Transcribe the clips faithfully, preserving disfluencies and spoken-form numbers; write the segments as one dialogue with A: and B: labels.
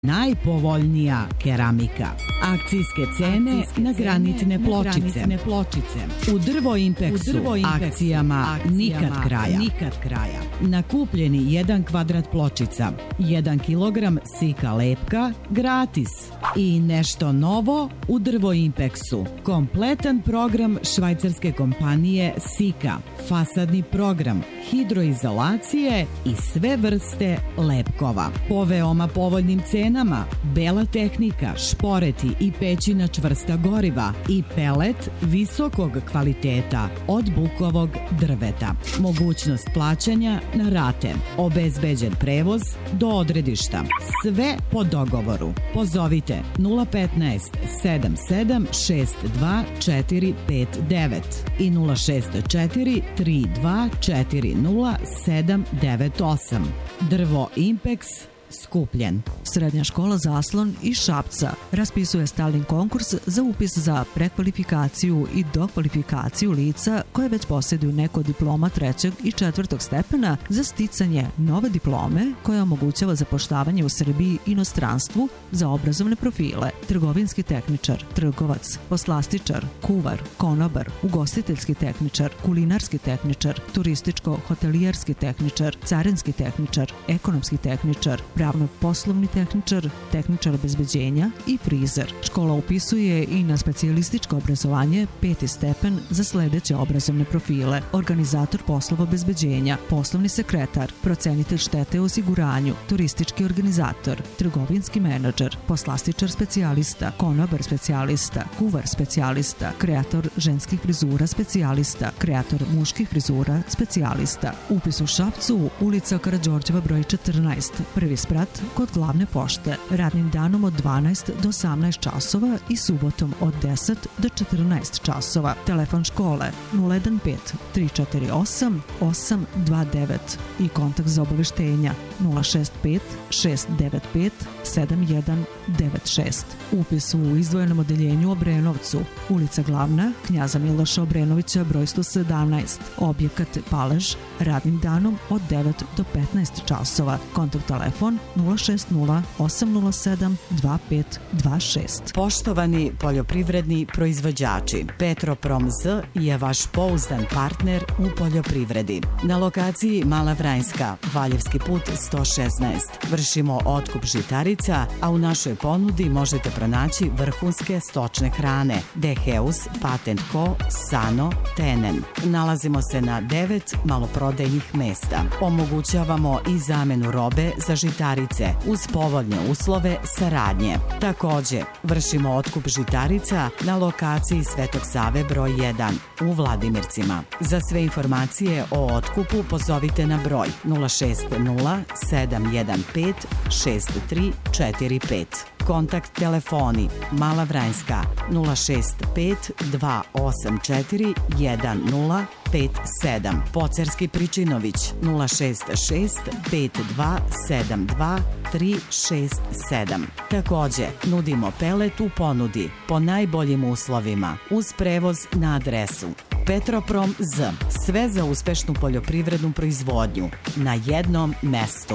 A: Najpovoljnija keramika. Akcijske cene Akcijske na granitne cene, pločice. Na pločice. U Drvo Impeksu, U Drvo Impeksu akcijama, akcijama nikad kraja. Nikad kraja. Na kupljeni jedan kvadrat pločica, jedan kilogram sika lepka, gratis. I nešto novo u Drvo Impeksu. Kompletan program švajcarske kompanije Sika. Fasadni program, hidroizolacije i sve vrste lepkova. Po veoma povoljnim cenama, bela tehnika, šporeti i pećina čvrsta goriva i pelet visokog kvaliteta od bukovog drveta. Mogućnost plaćanja na rate. Obezbeđen prevoz do odredišta. Sve po dogovoru. Pozovite nula petnaest sedam sedam šest dva četiri pet devet i nula šest četiri tri dva četiri nula sedam devet osam. Drvo Impeks, Skupljen.
B: Srednja škola Zaslon iz Šapca raspisuje stalni konkurs za upis za prekvalifikaciju i dokvalifikaciju lica koje već posjeduju neko diploma trećeg i četvrtog stepena za sticanje nove diplome koja omogućava zapošljavanje u Srbiji i inostranstvu za obrazovne profile: trgovinski tehničar, trgovac, poslastičar, kuvar, konobar, ugostiteljski tehničar, kulinarski tehničar, turističko-hotelijerski tehničar, carinski tehničar, ekonomski tehničar, pravno-poslovni tehničar, tehničar obezbeđenja i frizer. Škola upisuje i na specijalističko obrazovanje peti stepen za sledeće obrazovne profile: organizator poslova obezbeđenja, poslovni sekretar, procenitelj štete u osiguranju, turistički organizator, trgovinski menadžer, poslastičar specijalista, konobar specijalista, kuvar specijalista, kreator ženskih frizura specijalista, kreator muških frizura specijalista. Upis u Šapcu, ulica Karađorđeva broj četrnaest, prvi sprat kod glavne pošte, radnim danom od dvanaest do osamnaest časova i subotom od deset do četrnaest časova. Telefon škole nula jedan pet tri četiri osam osam dva devet i kontakt za obaveštenja nula šest pet šest devet pet sedam jedan devet šest. Upis u izdvojenom odeljenju u Obrenovcu, ulica Glavna, Knjaza Miloša Obrenovića broj sto sedamnaest, objekat Palež, radnim danom od devet do petnaest časova. Kontakt telefon nula šest nula osam nula sedam dva pet dva šest.
A: Poštovani poljoprivredni proizvođači, Petroprom Z je vaš pouzdan partner u poljoprivredi. Na lokaciji Mala Vranjska, Valjevski put sto šesnaest. Vršimo otkup žitarica, a u našoj ponudi možete pronaći vrhunske stočne hrane: Deheus, Patent Co, Sano, Tenen. Nalazimo se na devet maloprodajnih mesta. Omogućavamo i zamenu robe za žitarice uz povoljne uslove saradnje. Takođe, vršimo otkup žitarica na lokaciji Svetog Save broj jedan u Vladimircima. Za sve informacije o otkupu pozovite na broj nula šest nula sedam jedan pet šest tri četiri pet. Kontakt telefoni Mala Vranjska nula šest pet dva osam četiri jedan nula pet sedam, Pocerski Pričinović nula šest šest pet dva sedam dva tri šest sedam. Takođe, nudimo pelet u ponudi po najboljim uslovima uz prevoz na adresu Petroprom Z. Sve za uspešnu poljoprivrednu proizvodnju na jednom mestu.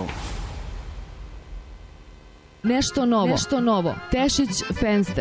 C: Nešto novo. Nešto novo. Tešić Fenster.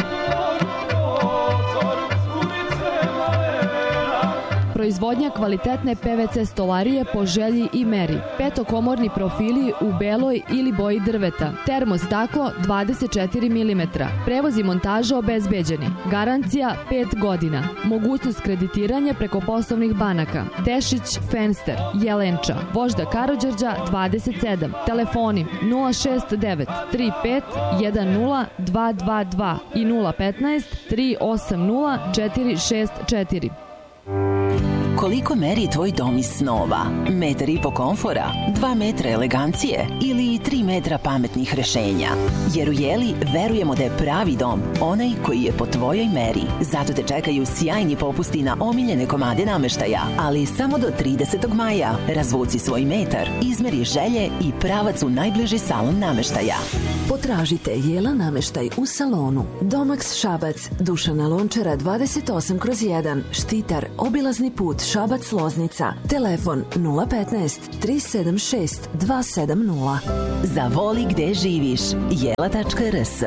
C: Proizvodnja kvalitetne P V C stolarije po želji i meri. Petokomorni profili u beloj ili boji drveta. Termostaklo dvadeset četiri milimetra. Prevoz i montaža obezbeđeni. Garancija pet godina. Mogućnost kreditiranja preko poslovnih banaka. Tešić Fenster. Jelenča. Vožda Karađorđa dvadeset sedam. Telefoni nula šest devet tri pet jedan nula dva dva dva i nula petnaest tri osam nula četiri šest četiri.
D: Koliko meri tvoj dom iz snova? Metar i po komfora, dva metra elegancije ili tri metra pametnih rešenja? Jer u Jeli verujemo da je pravi dom onaj koji je po tvojoj meri. Zato te čekaju sjajni popusti na omiljene komade nameštaja, ali samo do tridesetog maja. Razvuci svoj metar, izmeri želje i pravac u najbliži salon nameštaja.
E: Potražite Jela nameštaj u salonu. Domax Šabac, Dušana Lončara dvadeset osam kroz jedan, Štitar, obilazni put Šabac-Loznica. Telefon nula petnaest, tri sedam šest, dva sedam nula.
D: Zavoli gde živiš. jela tačka er es.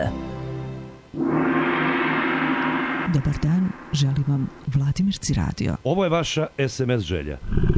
B: Dobar dan, želim vam Vladimirci radio.
F: Ovo je vaša es em es želja.